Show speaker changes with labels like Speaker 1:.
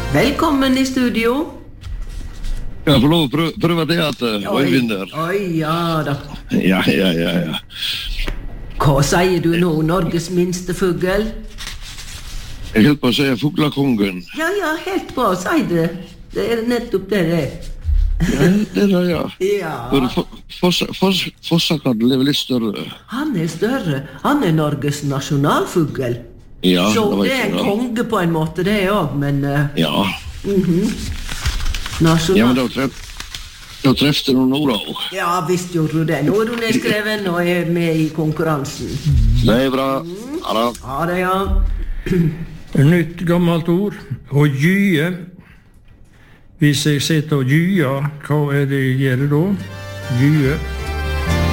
Speaker 1: Velkommen i studio.
Speaker 2: Jeg får lov å prøve det at Øyvinder.
Speaker 1: Oi, ja da.
Speaker 2: Ja.
Speaker 1: Hva sier du nå, Norges minste fugl?
Speaker 2: Jeg helt på å si fuglakongen.
Speaker 1: Ja, helt bra, si det. Det er nettopp det det er.
Speaker 2: Ja, det er det, ja.
Speaker 1: Ja.
Speaker 2: Fossakadden er litt større.
Speaker 1: Han er større. Han er Norges nasjonalfugl.
Speaker 2: Ja,
Speaker 1: Så
Speaker 2: det var
Speaker 1: det er en
Speaker 2: ikke bra.
Speaker 1: konge på en måte, det er også, men
Speaker 2: Ja,
Speaker 1: nasjonal...
Speaker 2: men da trefte du Nora også.
Speaker 1: Ja, visst gjorde du det. Nå er du nedskreven og er med i konkurransen.
Speaker 2: Det er bra. Ja da.
Speaker 1: Ja, det ja.
Speaker 3: Nytt gammelt ord. Å gye. Hvis jeg sitter og gyer, hva er det jeg gjør da? Gye.